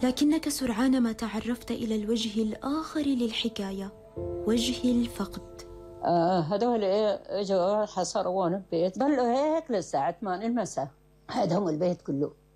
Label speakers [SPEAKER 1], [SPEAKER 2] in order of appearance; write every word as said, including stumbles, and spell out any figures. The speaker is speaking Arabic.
[SPEAKER 1] لكنك سرعان ما تعرفت إلى الوجه الآخر للحكاية، وجه الفقد.
[SPEAKER 2] آه هذول اجوا حصرون البيت، ظلوا هيك للساعة ثمانية المساء، هدموا البيت كله.